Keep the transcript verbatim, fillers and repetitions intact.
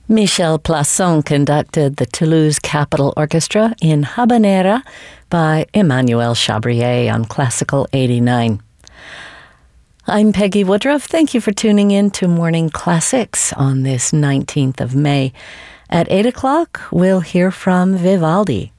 Michel Plasson conducted the Toulouse Capitol Orchestra in Habanera by Emmanuel Chabrier on Classical eighty-nine. I'm Peggy Woodruff. Thank you for tuning in to Morning Classics on this nineteenth of May. At eight o'clock, we'll hear from Vivaldi.